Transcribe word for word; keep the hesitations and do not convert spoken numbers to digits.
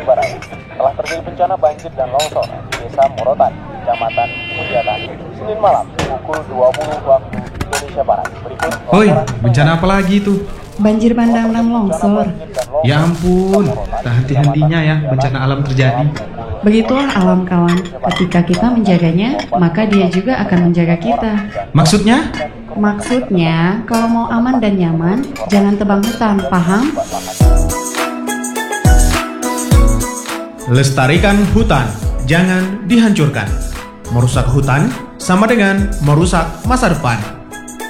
Sulawesi Barat. Telah terjadi bencana banjir dan longsor di Desa Morotan, Kecamatan Mulyatan, Senin malam pukul dua puluh waktu Indonesia Barat. Berikut Oi, bencana apa lagi itu? Banjir bandang dan longsor. Ya ampun, tak henti-hentinya ya bencana alam terjadi. Begitulah alam kawan, ketika kita menjaganya, maka dia juga akan menjaga kita. Maksudnya? Maksudnya, kalau mau aman dan nyaman, jangan tebang hutan, paham? Lestarikan hutan, jangan dihancurkan. Merusak hutan sama dengan merusak masa depan.